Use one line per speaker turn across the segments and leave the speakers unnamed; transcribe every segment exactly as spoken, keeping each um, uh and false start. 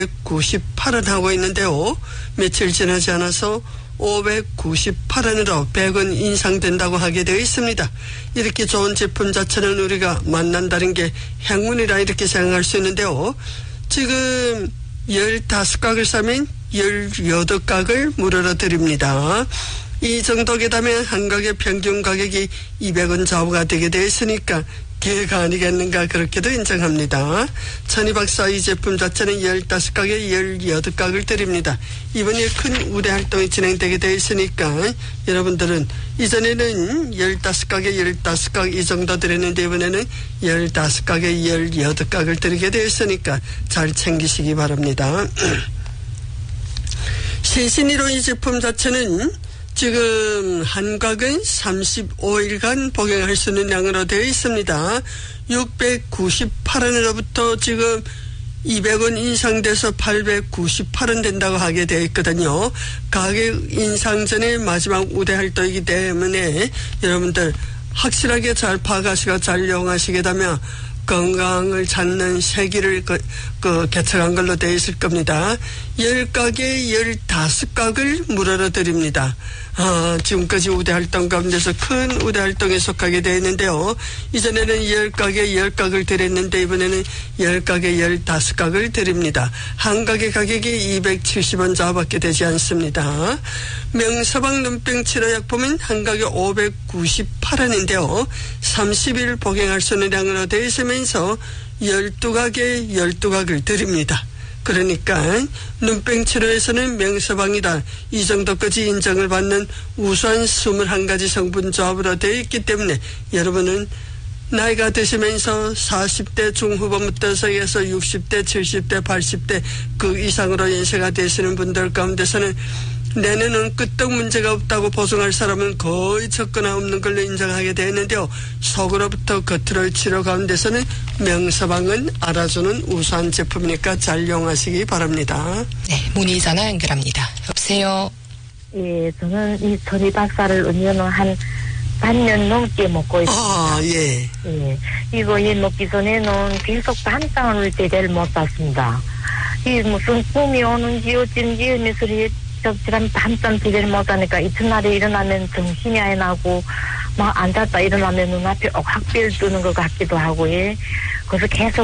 오백구십팔 원 하고 있는데요. 며칠 지나지 않아서 오백구십팔 원으로 백 원 인상된다고 하게 되어 있습니다. 이렇게 좋은 제품 자체는 우리가 만난다는 게 행운이라 이렇게 생각할 수 있는데요. 지금 십오 각을 사면 십팔 각을 무료로 드립니다. 이 정도 계다면 한 각의 평균 가격이 이백 원 좌우가 되게 되어 있으니까 기회가 아니겠는가 그렇게도 인정합니다. 천이박사 이 제품 자체는 십오 각에 십팔 각을 드립니다. 이번에 큰 우대 활동이 진행되게 되어 있으니까 여러분들은 이전에는 십오 각에 십오 각 이 정도 드렸는데 이번에는 십오 각에 십팔 각을 드리게 되어 있으니까 잘 챙기시기 바랍니다. 신신이로 이 제품 자체는 지금 한 각은 삼십오 일간 복용할 수 있는 양으로 되어 있습니다. 육백구십팔 원으로부터 지금 이백 원 인상돼서 팔백구십팔 원 된다고 하게 되어 있거든요. 가격 인상 전에 마지막 우대 활동이기 때문에 여러분들 확실하게 잘 파악하시고 잘 이용하시게 되면 건강을 찾는 세기를 그, 그 개척한 걸로 되어 있을 겁니다. 십 각에 십오 각을 무료로 드립니다. 아, 지금까지 우대 활동 가운데서 큰 우대 활동에 속하게 되어 있는데요. 이전에는 십 각에 십 각을 드렸는데 이번에는 십 각에 십오 각을 드립니다. 한 각의 가격이 이백칠십 원 좌우밖에 되지 않습니다. 명서방 눈병 치료약품은 한 각에 오백구십팔 원인데요. 삼십 일 복용할 수 있는 양으로 되어 있으면서 십이 각에 십이 각을 드립니다. 그러니까 눈병 치료에서는 명서방이다. 이 정도까지 인정을 받는 우수한 이십일 가지 성분 조합으로 되어 있기 때문에 여러분은 나이가 드시면서 사십 대 중후반부터 해서 육십 대, 칠십 대, 팔십 대 그 이상으로 연세가 되시는 분들 가운데서는 내년은 끄떡 문제가 없다고 보증할 사람은 거의 적거나 없는 걸로 인정하게 되었는데요. 속으로부터 겉으로의 치료 가운데서는 명서방은 알아주는 우수한 제품이니까 잘 이용하시기 바랍니다.
네, 문의 전화 연결합니다. 여보세요.
예, 저는 이 천이박사를 음료는 한 반년 넘게 먹고 있습니다.
아, 예.
예, 이거 이 먹기 전에는 계속 밤잠을 제대로 못 잤습니다. 이 무슨 꿈이 오는지 어쩐지 하면서 적절한 밤잠 제대로 못하니까 이튿날에 일어나면 정신이 안 나고 막 앉았다 일어나면 눈앞에 확별 뜨는 것 같기도 하고 예. 그래서 계속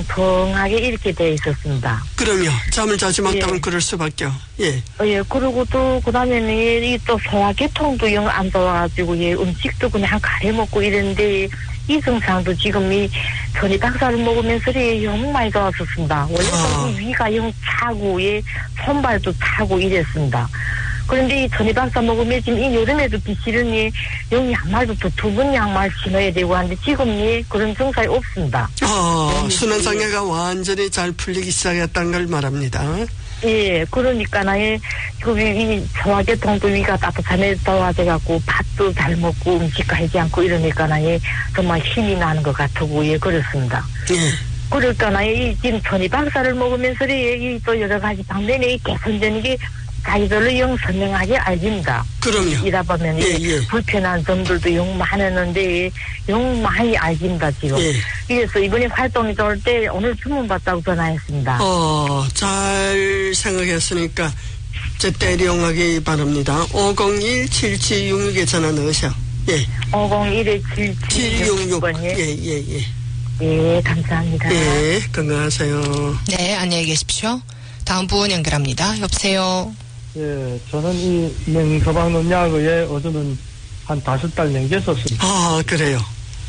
흐리멍텅하게 이렇게 돼 있었습니다.
그럼요. 잠을 자지 못하면
예.
그럴 수밖에. 예.
어, 예. 그리고 또 그다음에는 예, 이 또 소화계통도 영 안 좋아가지고 예, 음식도 그냥 가려 먹고 이랬는데 이 증상도 지금 이 천이박사를 먹으면서 영 많이 좋았었습니다. 원래
아.
위가 영 차고 예, 손발도 차고 이랬습니다. 그런데 이 천이박사 먹으면 지금 이 여름에도 비실은 영 양말도 또 두 번 양말 신어야 되고 하는데 지금 예, 그런 증상이 없습니다.
아, 순환장애가 완전히 잘 풀리기 시작했다는 걸 말합니다.
예, 그러니까 나의 그 이 소화계통도 위가 따뜻함에 더워져갖고 밥도 잘 먹고 음식 가지 않고 이러니까 나의 정말 힘이 나는 것 같고 예, 그렇습니다.
예.
그러니까 나의 이 지금 천이박사를 먹으면서 이 또 여러 가지 방면에 개선되는 게 자기들로 영 선명하게 알집니다.
그럼요.
이다 보면
예, 예.
불편한 점들도 영 많았는데 영 많이 알집니다 지금.
예.
그래서 이번에 활동이 좋을 때 오늘 주문 받다고 전화했습니다.
어, 잘 생각했으니까 제때 이용하기 바랍니다. 오공일 칠칠육육에 전화 넣으셔. 예.
오공일 칠칠육육 번
예, 예, 예.
예, 감사합니다.
예, 건강하세요.
네, 안녕히 계십시오. 다음 분 연결합니다. 여보세요.
예, 저는 이 명서방 논약의에 어제는 한 다섯 달 넘겼었습니다.
아, 그래요.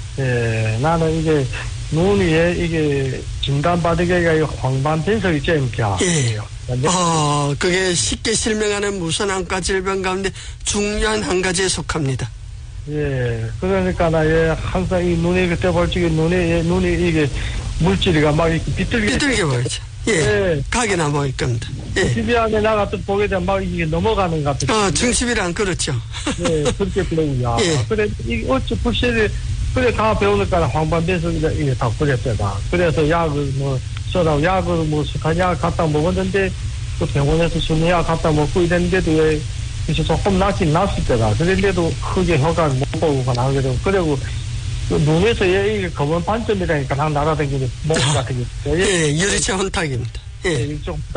예, 나는 이게 눈 위에 이게 진단받으기가 황반변성이 잼자.
예. 아, 그게 쉽게 실명하는 무선 안과 질병 가운데 중요한 한 가지에 속합니다.
예, 그러니까 나 예, 항상 이 눈이 그때 벌칙이 눈에 예, 눈이 이게 물질이가 막 이렇게 비틀게
비틀게 보이죠. 예.
예.
각이나 보일 겁니다. 예.
집이 안에 나가서 보게 되면 막 이게 넘어가는 것 같아요.
아, 중심이란 그렇죠.
예, 그렇게 보이야.
예.
그래, 이 어찌 불실이 그래 다 배우니까 황반변성이다 이게 다 그랬대다. 그래서 약을 뭐 써라고 약을 뭐 숙한 약 갖다 먹었는데 그 병원에서 주는 약 갖다 먹고 이랬는데도 왜 그래서 조금 낫긴 낫을 때다. 그런데도 크게 효과를 못 보고 나오게 되고 그리고 그 눈에서 이게 검은 반점이라니까 한 날아다니는 목 같은 게.
예, 유리체 혼탁입니다. 예.
예, 일종